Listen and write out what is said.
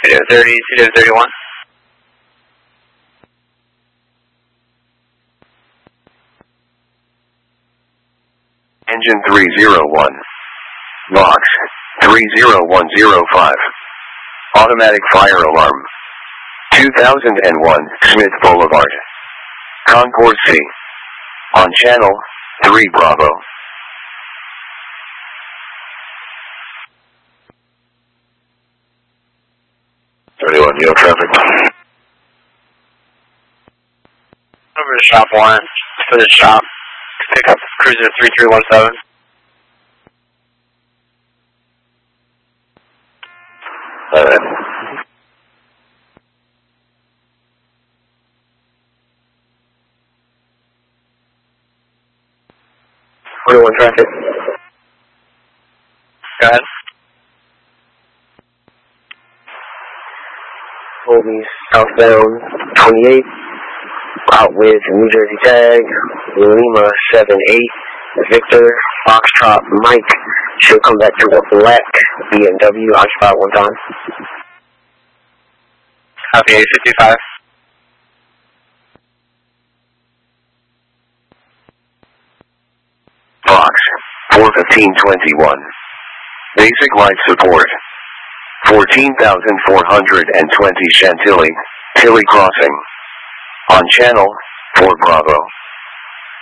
30, CW 31. Engine 301. Vox 30105. Automatic fire alarm. 2001 Smith Boulevard. Concord C. On channel 3 Bravo. Neo traffic. Over to shop 1 for the shop. Pick up cruiser 3317. Alright. One traffic. Go ahead. Hold me southbound 28, out with New Jersey tag, Lima 78, Victor, Foxtrot, Mike, she'll come back to a black BMW, occupy one time. Copy 855. Fox 41521. Basic life support. 14,420 Chantilly, Tilly Crossing. On channel 4 Bravo.